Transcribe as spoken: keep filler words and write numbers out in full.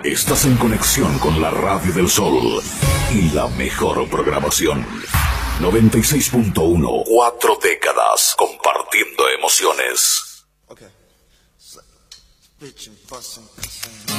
Estás en conexión con la Radio del Sol y la mejor programación. noventa y seis punto uno. Cuatro décadas compartiendo emociones. Okay. So, bitchin', bussin',